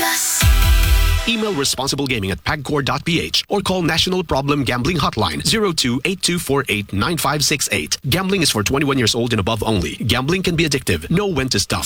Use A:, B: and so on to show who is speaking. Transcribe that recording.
A: Vegas.
B: Email responsiblegaming@pagcor.ph or call National Problem Gambling Hotline 02-8248-9568. Gambling is for 21 years old and above only. Gambling can be addictive. Know when to stop.